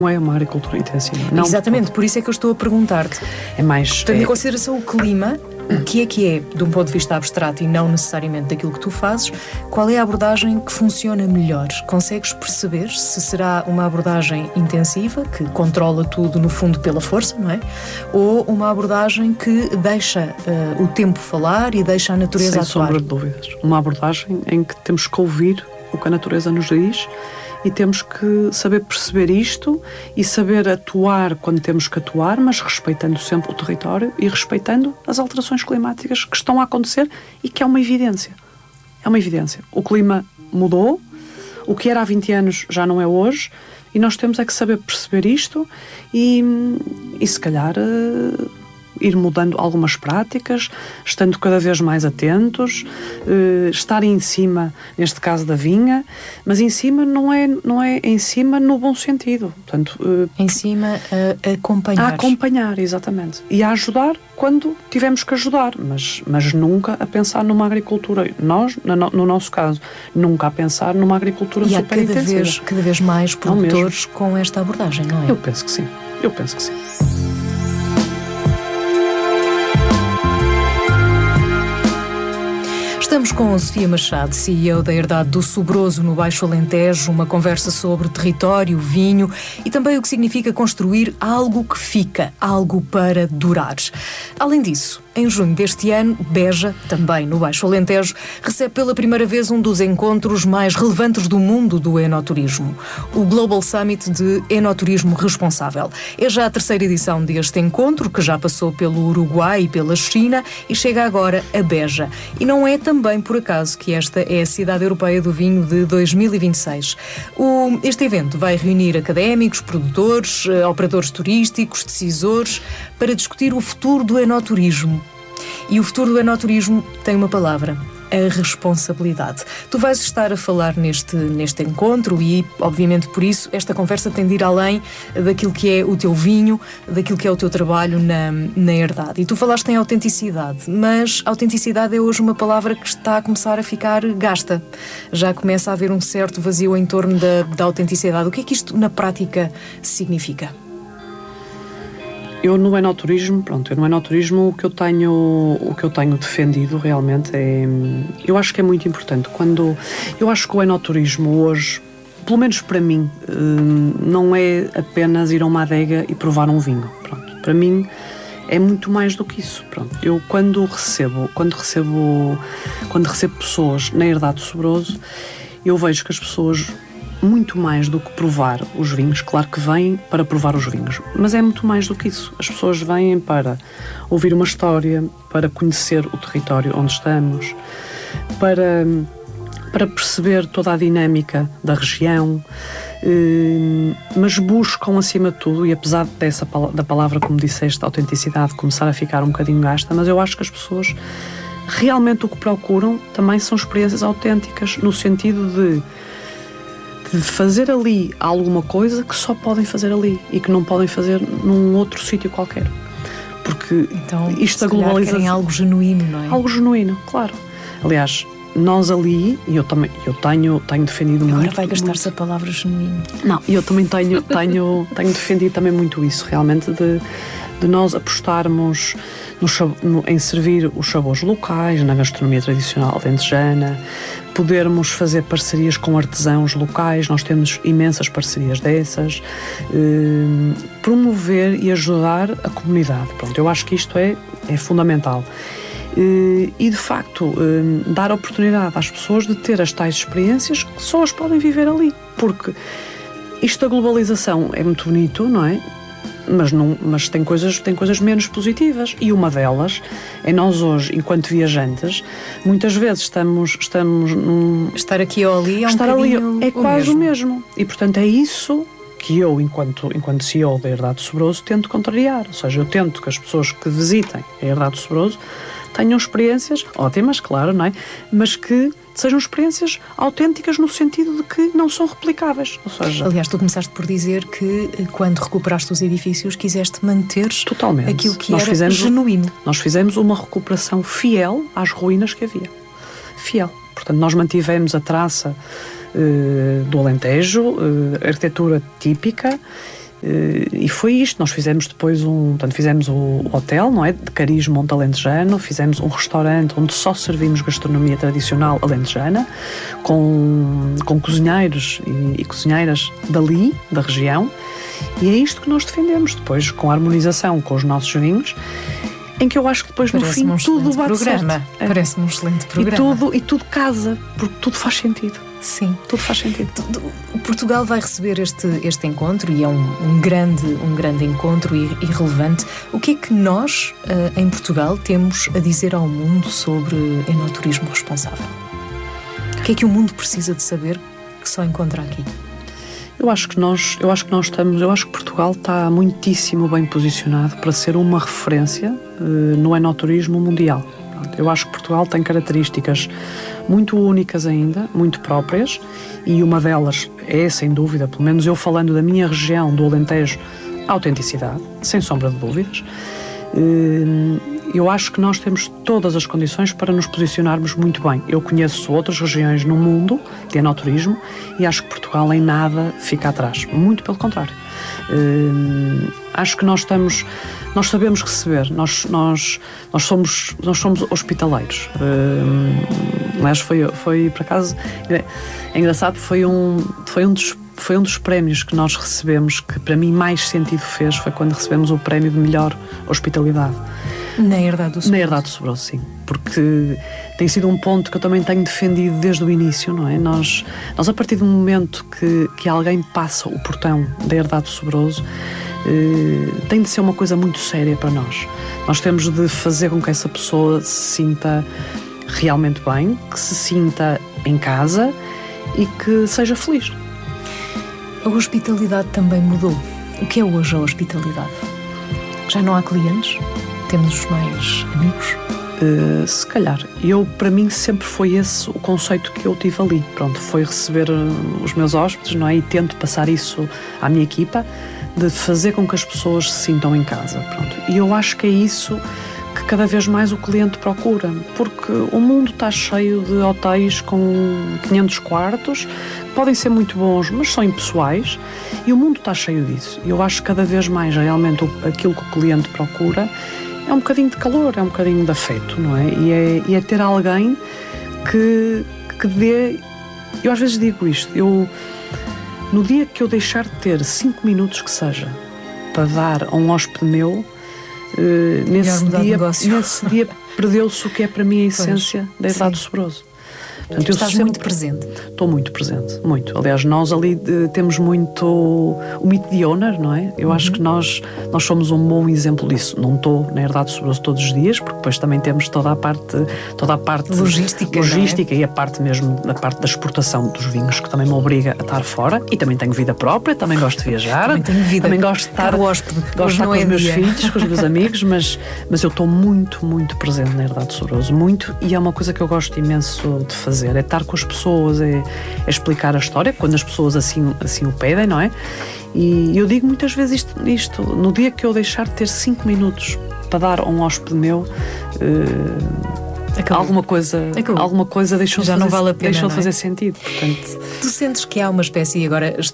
Não é uma agricultura intensiva. Não, exatamente, por isso é que eu estou a perguntar-te. É mais... Tendo em consideração o clima, o que é, de um ponto de vista abstrato e não necessariamente daquilo que tu fazes, qual é a abordagem que funciona melhor? Consegues perceber se será uma abordagem intensiva, que controla tudo no fundo pela força, não é? Ou uma abordagem que deixa o tempo falar e deixa a natureza atuar? Sem sombra de dúvidas. Uma abordagem em que temos que ouvir o que a natureza nos diz e temos que saber perceber isto e saber atuar quando temos que atuar, mas respeitando sempre o território e respeitando as alterações climáticas que estão a acontecer e que é uma evidência. É uma evidência. O clima mudou, o que era há 20 anos já não é hoje, e nós temos é que saber perceber isto e se calhar ir mudando algumas práticas, estando cada vez mais atentos, estar em cima, neste caso da vinha, mas em cima não é em cima no bom sentido. Portanto, em cima a acompanhar. A acompanhar, exatamente. E a ajudar quando tivemos que ajudar, mas nunca a pensar numa agricultura. Nós, no nosso caso, nunca a pensar numa agricultura super intensiva. E há cada vez mais produtores com esta abordagem, não é? Eu penso que sim. Estamos com Sofia Machado, CEO da Herdade do Sobroso, no Baixo Alentejo, uma conversa sobre território, vinho e também o que significa construir algo que fica, algo para durar. Além disso, em junho deste ano, Beja, também no Baixo Alentejo, recebe pela primeira vez um dos encontros mais relevantes do mundo do enoturismo, o Global Summit de Enoturismo Responsável. É já a terceira edição deste encontro, que já passou pelo Uruguai e pela China e chega agora a Beja. E não é também por acaso que esta é a Cidade Europeia do Vinho de 2026. Este evento vai reunir académicos, produtores, operadores turísticos, decisores, para discutir o futuro do enoturismo. E o futuro do enoturismo tem uma palavra: a responsabilidade. Tu vais estar a falar neste encontro e, obviamente, por isso, esta conversa tem de ir além daquilo que é o teu vinho, daquilo que é o teu trabalho na herdade. E tu falaste em autenticidade, mas autenticidade é hoje uma palavra que está a começar a ficar gasta. Já começa a haver um certo vazio em torno da autenticidade. O que é que isto, na prática, significa? Eu no enoturismo, o que eu tenho defendido realmente é, eu acho que é muito importante eu acho que o enoturismo hoje, pelo menos para mim, não é apenas ir a uma adega e provar um vinho. Pronto, para mim é muito mais do que isso. Pronto, eu quando recebo pessoas na Herdade do Sobroso, eu vejo que as pessoas, muito mais do que provar os vinhos, claro que vêm para provar os vinhos, mas é muito mais do que isso. As pessoas vêm para ouvir uma história, para conhecer o território onde estamos, para perceber toda a dinâmica da região, mas buscam, acima de tudo, e apesar da palavra, como disseste, autenticidade, começar a ficar um bocadinho gasta, mas eu acho que as pessoas realmente o que procuram também são experiências autênticas, no sentido de fazer ali alguma coisa que só podem fazer ali e que não podem fazer num outro sítio qualquer. Porque então, isto da globalização... querem algo genuíno, não é? Algo genuíno, claro. Aliás, nós ali, e eu tenho defendido muito... Agora vai gastar-se a palavra genuíno. Não, eu também tenho defendido também muito isso, realmente, de nós apostarmos em servir os sabores locais, na gastronomia tradicional alentejana, podermos fazer parcerias com artesãos locais, nós temos imensas parcerias dessas, promover e ajudar a comunidade. Pronto, eu acho que isto é fundamental. E, de facto, dar oportunidade às pessoas de ter as tais experiências que só as podem viver ali. Porque isto da globalização é muito bonito, não é? Mas tem coisas menos positivas, e uma delas é nós hoje, enquanto viajantes, muitas vezes estamos estar aqui ou ali é estar um ali bocadinho quase o mesmo, e portanto é isso que eu, enquanto CEO da Herdade do Sobroso, tento contrariar. Ou seja, eu tento que as pessoas que visitem a Herdade do Sobroso tenham experiências ótimas, claro, não é? Mas que sejam experiências autênticas no sentido de que não são replicáveis. Ou seja, aliás, tu começaste por dizer que quando recuperaste os edifícios quiseste manter totalmente aquilo que era genuíno. Nós fizemos uma recuperação fiel às ruínas que havia. Fiel. Portanto, nós mantivemos a traça do Alentejo, arquitetura típica, E foi isto, nós fizemos depois fizemos o hotel, não é? De cariz Monte Alentejano, fizemos um restaurante onde só servimos gastronomia tradicional alentejana, com cozinheiros e cozinheiras dali, da região, e é isto que nós defendemos, depois com a harmonização com os nossos vinhos, em que eu acho que depois no fim tudo bate certo. Parece-me um excelente programa. E tudo casa, porque tudo faz sentido. Sim. Tudo faz sentido. Portugal vai receber este encontro e é um grande encontro e relevante. O que é que nós, em Portugal, temos a dizer ao mundo sobre enoturismo responsável? O que é que o mundo precisa de saber que só encontra aqui? Eu acho que Portugal está muitíssimo bem posicionado para ser uma referência no enoturismo mundial. Eu acho que Portugal tem características muito únicas ainda, muito próprias, e uma delas é, sem dúvida, pelo menos eu falando da minha região, do Alentejo, a autenticidade, sem sombra de dúvidas. Eu acho que nós temos todas as condições para nos posicionarmos muito bem. Eu conheço outras regiões no mundo de enoturismo e acho que Portugal em nada fica atrás. Muito pelo contrário. Acho que nós sabemos receber, nós somos hospitaleiros. Aliás, foi por acaso, é engraçado, foi um dos prémios que nós recebemos que para mim mais sentido fez, foi quando recebemos o prémio de melhor hospitalidade. Na Herdade do Sobroso. Na Herdade do Sobroso, sim. Porque tem sido um ponto que eu também tenho defendido desde o início, não é? Nós a partir do momento que alguém passa o portão da Herdade do Sobroso, tem de ser uma coisa muito séria para nós. Nós temos de fazer com que essa pessoa se sinta realmente bem, que se sinta em casa e que seja feliz. A hospitalidade também mudou. O que é hoje a hospitalidade? Já não há clientes? Temos mais amigos? Se calhar. Para mim sempre foi esse o conceito que eu tive ali. Pronto, foi receber os meus hóspedes, não é? E tento passar isso à minha equipa, de fazer com que as pessoas se sintam em casa. Pronto. E eu acho que é isso que cada vez mais o cliente procura, porque o mundo está cheio de hotéis com 500 quartos, que podem ser muito bons, mas são impessoais, e o mundo está cheio disso. E eu acho que cada vez mais realmente aquilo que o cliente procura é um bocadinho de calor, é um bocadinho de afeto, não é? E é ter alguém que dê... Eu às vezes digo isto, no dia que eu deixar de ter 5 minutos que seja para dar a um hóspede meu, nesse dia perdeu-se o que é para mim a essência da Herdade do Sobroso. Portanto, estás muito presente. Estou muito presente, muito. Aliás, nós ali temos muito o mito de owner, não é? Eu acho que nós somos um bom exemplo disso. Não estou na Herdade do Sobroso todos os dias, porque depois também temos toda a parte logística é? E a parte mesmo, a parte da exportação dos vinhos, que também me obriga a estar fora. E também tenho vida própria, também gosto de viajar. Também tenho vida. Também gosto de estar com os meus filhos, com os meus amigos, mas eu estou muito, muito presente na Herdade do Sobroso. Muito, e é uma coisa que eu gosto imenso de fazer. É estar com as pessoas, é explicar a história, quando as pessoas assim o pedem, não é? E eu digo muitas vezes isto no dia que eu deixar de ter 5 minutos para dar a um hóspede meu, alguma coisa deixou de fazer sentido. Portanto, tu sentes que há uma espécie, agora